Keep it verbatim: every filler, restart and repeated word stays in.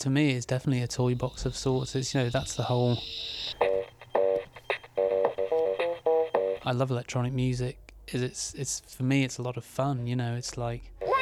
for me, it's definitely a toy box of sorts. It's, you know, that's the whole... I love electronic music. Is it's it's for me, it's a lot of fun. You know, it's like